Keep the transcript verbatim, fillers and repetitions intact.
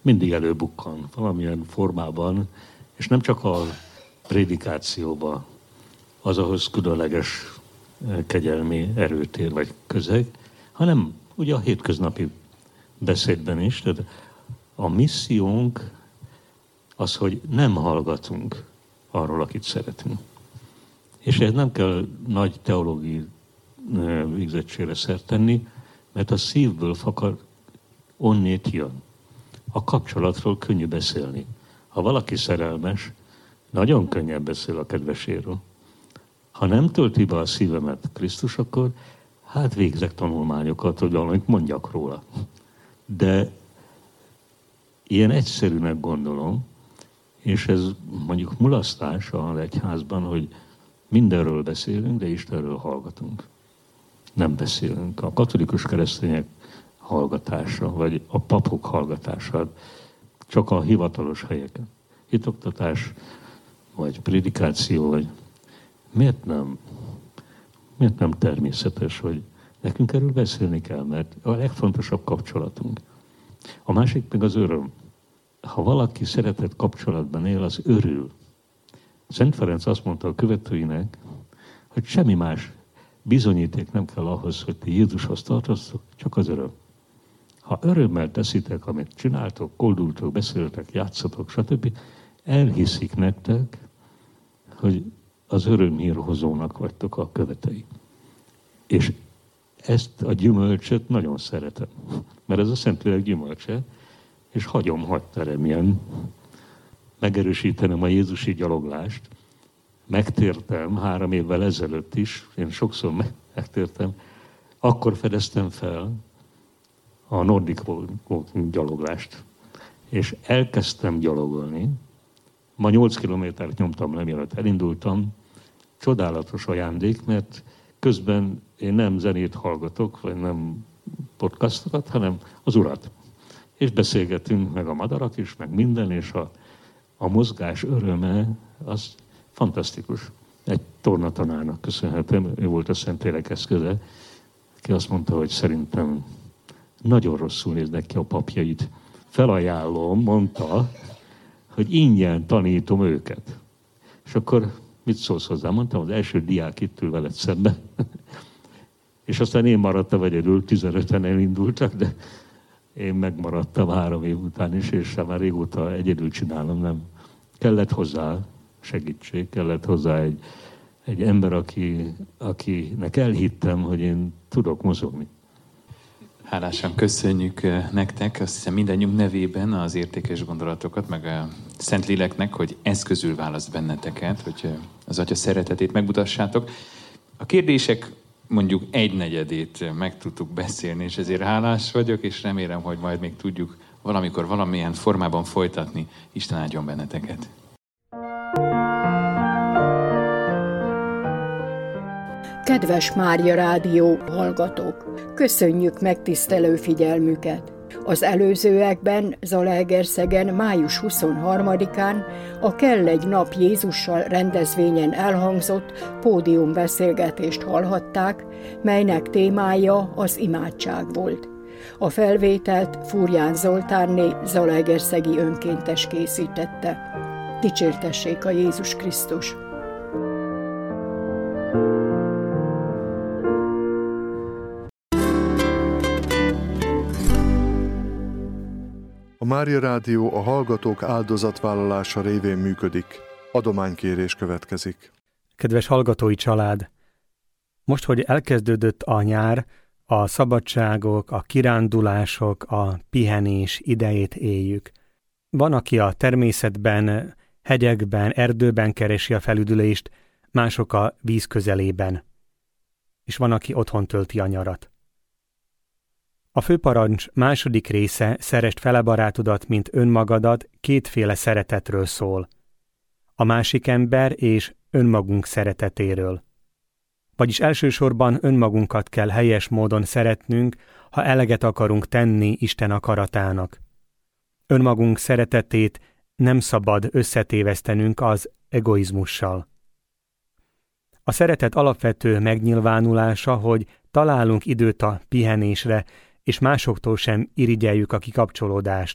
mindig előbukkan valamilyen formában, és nem csak a prédikációban az ahhoz különleges kegyelmi erőtér vagy közeg, hanem ugye a hétköznapi beszédben is. Tehát a missziónk az, hogy nem hallgatunk arról, akit szeretünk. És ez nem kell nagy teológiai végzettségre szert tenni, mert a szívből fakad, onnét jön. A kapcsolatról könnyű beszélni. Ha valaki szerelmes, nagyon könnyen beszél a kedveséről. Ha nem tölti be a szívemet Krisztus, akkor hát végzek tanulmányokat, hogy valamit mondjak róla. De ilyen egyszerűnek gondolom, és ez mondjuk mulasztás az egyházban, hogy mindenről beszélünk, de Istenről hallgatunk. Nem beszélünk. A katolikus keresztények hallgatása, vagy a papok hallgatása, csak a hivatalos helyeken. Hitoktatás, vagy prédikáció, vagy miért nem, miért nem természetes, hogy nekünk erről beszélni kell, mert a legfontosabb kapcsolatunk. A másik meg az öröm. Ha valaki szeretett kapcsolatban él, az örül. Szent Ferenc azt mondta a követőinek, hogy semmi más bizonyíték nem kell ahhoz, hogy ti Jézushoz tartoztok, csak az öröm. Ha örömmel teszitek, amit csináltok, koldultok, beszéltek, játszatok, stb., elhiszik nektek, hogy az örömhírhozónak vagytok a követei. És ezt a gyümölcsöt nagyon szeretem, mert ez a Szentlélek gyümölcse, és hagyom, hadd teremjen. Megerősítenem a jézusi gyaloglást. Megtértem három évvel ezelőtt is, én sokszor megtértem, akkor fedeztem fel a Nordic Walking gyaloglást, és elkezdtem gyalogolni. Ma nyolc kilométert nyomtam le, mielőtt elindultam. Csodálatos ajándék, mert közben én nem zenét hallgatok, vagy nem podcastokat, hanem az Urat. És beszélgetünk, meg a madarak is, meg minden, és a, a mozgás öröme, az fantasztikus. Egy tornatanárnak köszönhetem, ő volt a Szentlélek eszköze, aki azt mondta, hogy szerintem nagyon rosszul néznek ki a papjaid. Felajánlom, mondta, hogy ingyen tanítom őket. És akkor mit szólsz hozzá? Mondtam, az első diák itt ül veled szembe. És aztán én maradtam egyedül, tizenöten elindultak, de én megmaradtam három év után is, és már régóta egyedül csinálom, nem. Kellett hozzá segítség, kellett hozzá egy, egy ember, aki, akinek elhittem, hogy én tudok mozogni. Hálásan köszönjük nektek, azt hiszem mindannyiunk nevében az értékes gondolatokat, meg a Szentléleknek, hogy eszközül választ benneteket, hogy az Atya szeretetét megmutassátok. A kérdések mondjuk egynegyedét meg tudtuk beszélni, és ezért hálás vagyok, és remélem, hogy majd még tudjuk valamikor valamilyen formában folytatni. Isten áldjon benneteket! Kedves Mária Rádió hallgatók! Köszönjük megtisztelő figyelmüket! Az előzőekben Zalaegerszegen május huszonharmadikán a Kell egy nap Jézussal rendezvényen elhangzott pódiumbeszélgetést hallhatták, melynek témája az imádság volt. A felvételt Fúrján Zoltánné zalaegerszegi önkéntes készítette. Dicsértessék a Jézus Krisztus! A Mária Rádió a hallgatók áldozatvállalása révén működik. Adománykérés következik. Kedves hallgatói család! Most, hogy elkezdődött a nyár, a szabadságok, a kirándulások, a pihenés idejét éljük. Van, aki a természetben, hegyekben, erdőben keresi a felüdülést, mások a víz közelében. És van, aki otthon tölti a nyarat. A főparancs második része, szeresd fele barátodat, mint önmagadat, kétféle szeretetről szól. A másik ember és önmagunk szeretetéről. Vagyis elsősorban önmagunkat kell helyes módon szeretnünk, ha eleget akarunk tenni Isten akaratának. Önmagunk szeretetét nem szabad összetévesztenünk az egoizmussal. A szeretet alapvető megnyilvánulása, hogy találunk időt a pihenésre, és másoktól sem irigyeljük a kikapcsolódást.